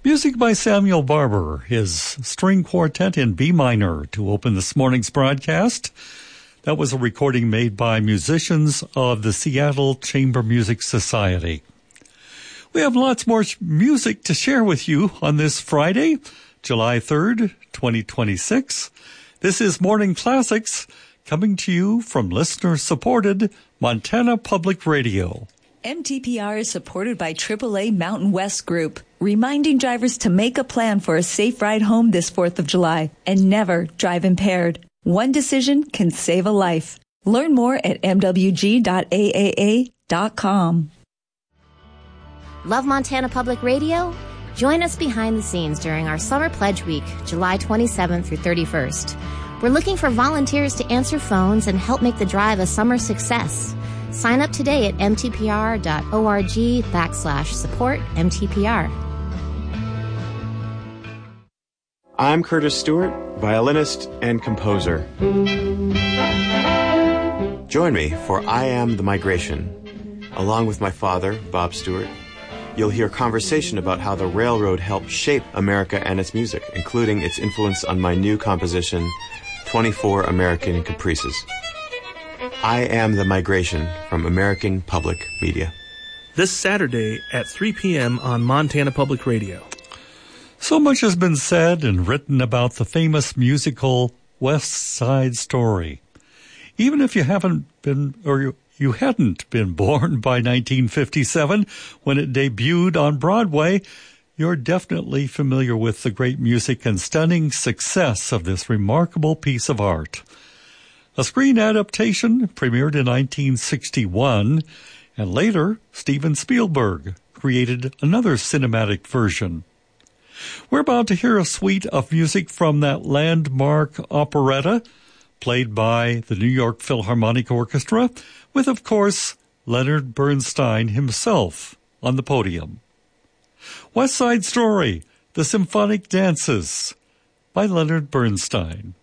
Music by Samuel Barber, his string quartet in B minor to open this morning's broadcast. That was a recording made by musicians of the Seattle Chamber Music Society. We have lots more music to share with you on this Friday, July 3rd, 2026. This is Morning Classics, coming to you from listener-supported Montana Public Radio. MTPR is supported by AAA Mountain West Group, reminding drivers to make a plan for a safe ride home this 4th of July and never drive impaired. One decision can save a life. Learn more at mwg.aaa.com. Love Montana Public Radio? Join us behind the scenes during our Summer Pledge Week, July 27th through 31st. We're looking for volunteers to answer phones and help make the drive a summer success. Sign up today at mtpr.org/support-MTPR. I'm Curtis Stewart, violinist and composer. Join me for I Am the Migration. Along with my father, Bob Stewart, you'll hear conversation about how the railroad helped shape America and its music, including its influence on my new composition, 24 American Caprices. I Am the Migration from American Public Media. This Saturday at 3 p.m. on Montana Public Radio. So much has been said and written about the famous musical West Side Story. Even if you haven't been, or you hadn't been born by 1957 when it debuted on Broadway, you're definitely familiar with the great music and stunning success of this remarkable piece of art. A screen adaptation premiered in 1961, and later Steven Spielberg created another cinematic version. We're about to hear a suite of music from that landmark operetta, played by the New York Philharmonic Orchestra, with, of course, Leonard Bernstein himself on the podium. West Side Story, The Symphonic Dances, by Leonard Bernstein.